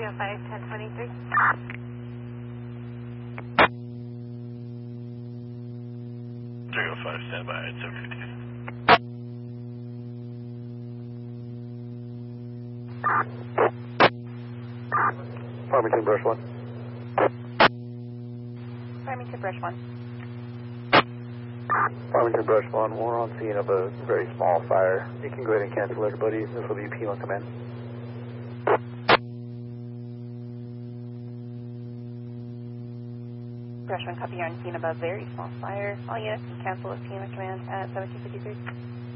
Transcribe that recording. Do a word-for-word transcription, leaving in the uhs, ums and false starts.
oh five, ten twenty-three. three oh five, stand by, it's okay. Farmington Brush one. Farmington Brush one. Farmington Brush one, we're on scene of a very small fire. You can go ahead and cancel everybody. This will be P one command. Brush one, copy, you're on scene of a very small fire. All units can cancel with P M command at seventeen fifty-three.